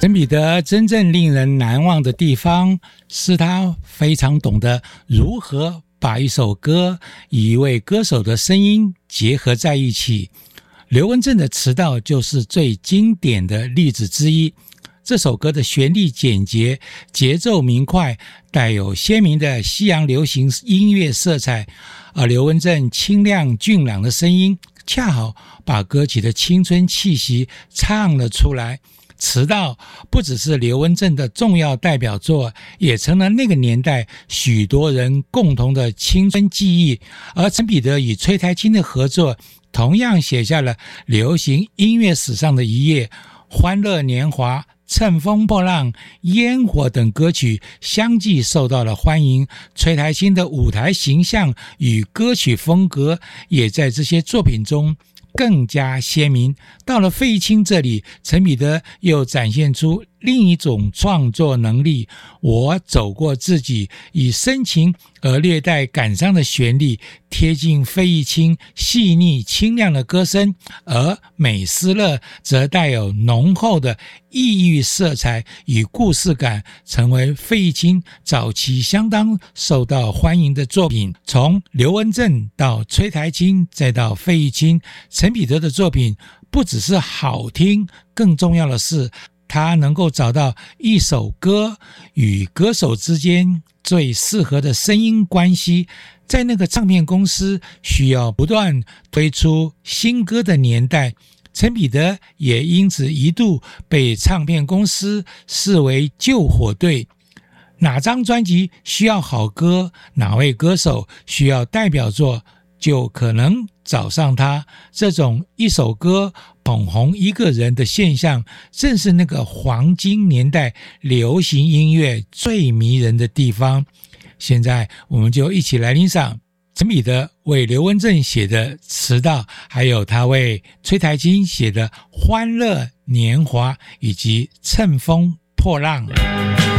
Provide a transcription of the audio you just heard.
陈彼得真正令人难忘的地方，是他非常懂得如何把一首歌与一位歌手的声音结合在一起。刘文正的《迟到》就是最经典的例子之一。这首歌的旋律简洁，节奏明快，带有鲜明的西洋流行音乐色彩，而刘文正清亮俊朗的声音恰好把歌曲的青春气息唱了出来。迟到不只是刘文正的重要代表作，也成了那个年代许多人共同的青春记忆。而陈彼得与崔苔菁的合作，同样写下了流行音乐史上的一页。欢乐年华、乘风破浪、烟火等歌曲相继受到了欢迎，崔苔菁的舞台形象与歌曲风格也在这些作品中更加鲜明。到了费玉清这里，陈彼得又展现出另一种创作能力。我走过自己，以深情而略带感伤的旋律贴近费玉清细腻清亮的歌声，而美斯乐则带有浓厚的异域色彩与故事感，成为费玉清早期相当受到欢迎的作品。从刘文正到崔苔菁再到费玉清，陈彼得的作品不只是好听，更重要的是他能够找到一首歌与歌手之间最适合的声音关系。在那个唱片公司需要不断推出新歌的年代，陈彼得也因此一度被唱片公司视为救火队。哪张专辑需要好歌，哪位歌手需要代表作，就可能找上他。这种一首歌捧红一个人的现象，正是那个黄金年代流行音乐最迷人的地方。现在我们就一起来欣赏陈彼得为刘文正写的《迟到》，还有他为崔苔菁写的《欢乐年华》以及《乘风破浪》。